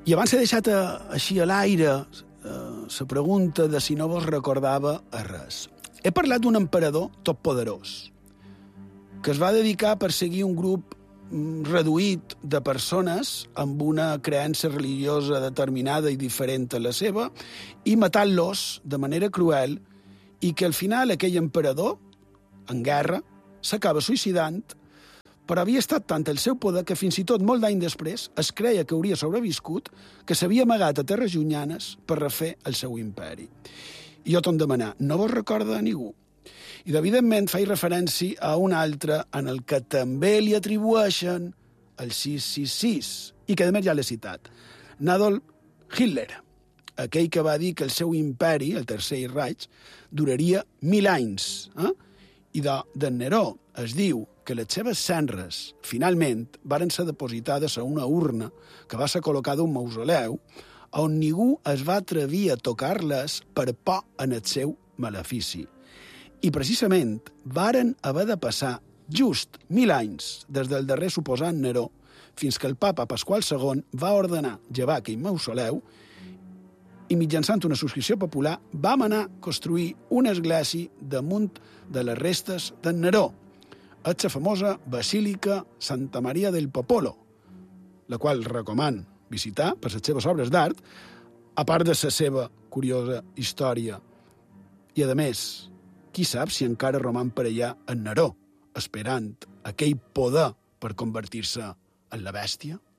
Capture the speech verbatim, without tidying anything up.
I abans he deixat a, així a l'aire la pregunta de si no vos recordava a res. He parlat d'un emperador totpoderós que es va dedicar a perseguir un grup reduït de persones amb una creença religiosa determinada i diferent a la seva i matant-los de manera cruel, i que al final aquell emperador, en guerra, s'acaba suïcidant, però havia estat tant el seu poder que fins i tot molt d'any després es creia que hauria sobreviscut, que s'havia amagat a terres llunyanes per refer el seu imperi. I jo t'ho demanar, no vos recorda a ningú? I, evidentment, faig referència a un altre en el que també li atribueixen el sis sis sis, i que, a més, ja l'he citat. Adolf Hitler, aquell que va dir que el seu imperi, el Tercer Reich, duraria mil anys. Eh? I de, de Neró es diu que les seves cendres, finalment, varen ser depositades a una urna que va ser col·locada a un mausoleu on ningú es va atrevir a tocar-les per por en el seu malefici. I precisament varen haver de passar just mil anys des del darrer suposat Neró fins que el papa Pasqual segon va ordenar llevar aquell mausoleu i mitjançant una subscripció popular vam anar a construir una església damunt de les restes d'en Neró, a la famosa Basílica Santa Maria del Popolo, la qual recoman visitar per les seves obres d'art, a part de la seva curiosa història. I, a més, qui sap si encara roman per allà en Neró, esperant aquell poder per convertir-se en la bèstia?